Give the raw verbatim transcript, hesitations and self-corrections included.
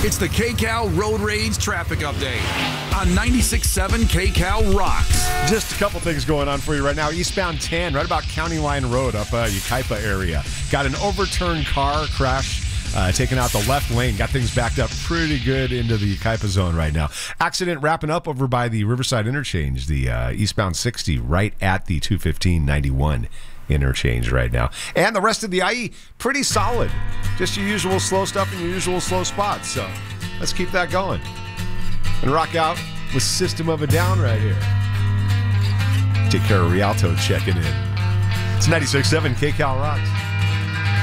It's the KCal Road Rage Traffic Update on ninety-six point seven KCal Rocks. Just a couple things going on for you right now. Eastbound ten, right about County Line Road up uh, Yucaipa area. Got an overturned car crash. Uh, taking out the left lane. Got things backed up pretty good into the Yucaipa zone right now. Accident wrapping up over by the Riverside Interchange, the uh, eastbound sixty, right at the two fifteen ninety-one interchange right now. And the rest of the I E, pretty solid. Just your usual slow stuff in your usual slow spots. So let's keep that going. And rock out with System of a Down right here. Take care of Rialto checking in. It's ninety-six point seven KCal Rocks.